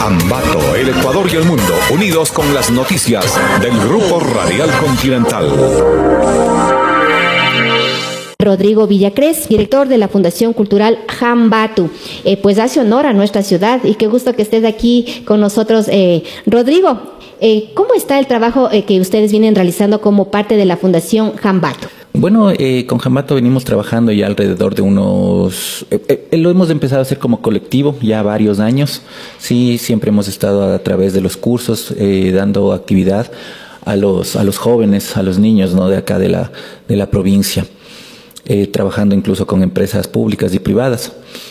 Ambato, el Ecuador y el mundo, unidos con las noticias del Grupo Radial Continental. Rodrigo Villacrés, director de la Fundación Cultural Ambato. Pues hace honor a nuestra ciudad y qué gusto que estés aquí con nosotros. Rodrigo, ¿cómo está el trabajo que ustedes vienen realizando como parte de la Fundación Ambato? Bueno, con Ambato venimos trabajando ya alrededor de unos... lo hemos empezado a hacer como colectivo ya varios años. Sí, siempre hemos estado a través de los cursos dando actividad a los jóvenes, a los niños, ¿no?, de acá de la provincia. Trabajando incluso con empresas públicas y privadas.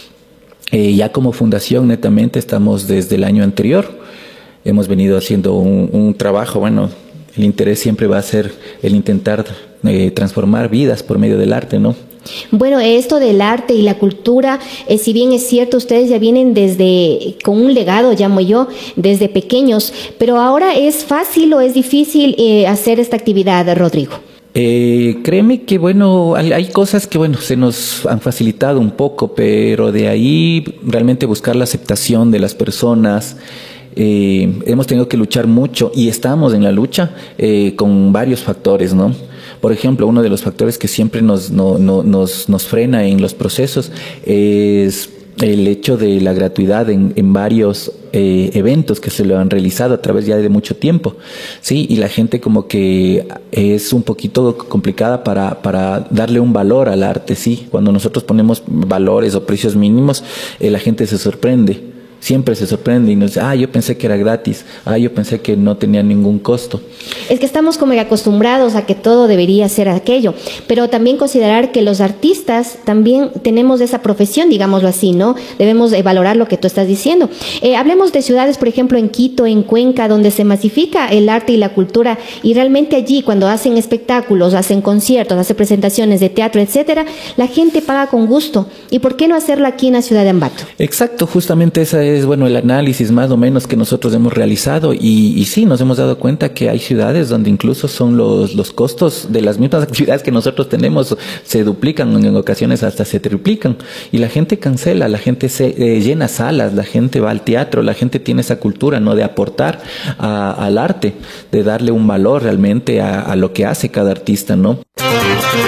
Ya como fundación netamente estamos desde el año anterior. Hemos venido haciendo un trabajo, bueno, el interés siempre va a ser el intentar transformar vidas por medio del arte, ¿no? Bueno, esto del arte y la cultura, si bien es cierto, ustedes ya vienen con un legado, llamo yo, desde pequeños, pero ahora ¿es fácil o es difícil hacer esta actividad, Rodrigo? Créeme que bueno, hay cosas que bueno, se nos han facilitado un poco, pero de ahí realmente buscar la aceptación de las personas. Hemos tenido que luchar mucho y estamos en la lucha con varios factores, ¿no? Por ejemplo, uno de los factores que siempre nos frena en los procesos es el hecho de la gratuidad en varios eventos que se lo han realizado a través ya de mucho tiempo, sí, y la gente como que es un poquito complicada para darle un valor al arte, sí. Cuando nosotros ponemos valores o precios mínimos, la gente se sorprende. Siempre se sorprende y nos dice, yo pensé que era gratis, yo pensé que no tenía ningún costo. Es que estamos como acostumbrados a que todo debería ser aquello, pero también considerar que los artistas también tenemos esa profesión, digámoslo así, ¿no? Debemos valorar lo que tú estás diciendo. Hablemos de ciudades, por ejemplo, en Quito, en Cuenca, donde se masifica el arte y la cultura, y realmente allí cuando hacen espectáculos, hacen conciertos, hacen presentaciones de teatro, etcétera, la gente paga con gusto. ¿Y por qué no hacerlo aquí en la ciudad de Ambato? Exacto, justamente esa es bueno el análisis más o menos que nosotros hemos realizado y sí, nos hemos dado cuenta que hay ciudades donde incluso son los costos de las mismas actividades que nosotros tenemos se duplican, en ocasiones hasta se triplican y la gente cancela, la gente se llena salas, la gente va al teatro, la gente tiene esa cultura, ¿no?, de aportar al arte, de darle un valor realmente a lo que hace cada artista, ¿no?